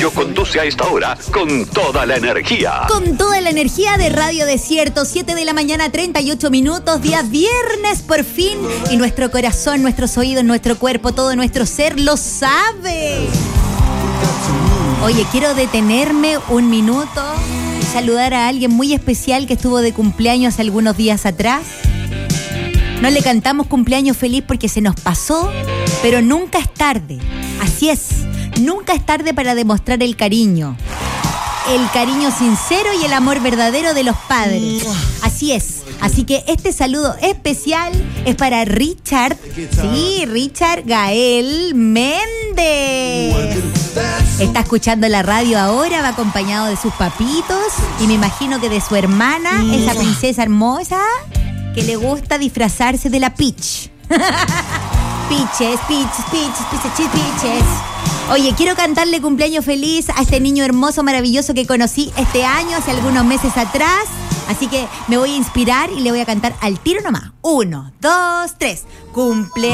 Conduce a esta hora con toda la energía. Con toda la energía de Radio Desierto, 7 de la mañana, 38 minutos, día viernes por fin. Y nuestro corazón, nuestros oídos, nuestro cuerpo, todo nuestro ser lo sabe. Oye, quiero detenerme un minuto y saludar a alguien muy especial que estuvo de cumpleaños algunos días atrás. No le cantamos cumpleaños feliz porque se nos pasó, pero nunca es tarde. Así es. Nunca es tarde para demostrar el cariño sincero y el amor verdadero de los padres. Así es. Así que este saludo especial es para Richard. Sí, Richard Gael Méndez. Está escuchando la radio ahora, va acompañado de sus papitos y me imagino que de su hermana, esa princesa hermosa que le gusta disfrazarse de la Peach. Piches. Oye, quiero cantarle cumpleaños feliz a este niño hermoso, maravilloso que conocí este año, hace algunos meses atrás. Así que me voy a inspirar y le voy a cantar al tiro nomás. 1, 2, 3. Cumpleaños.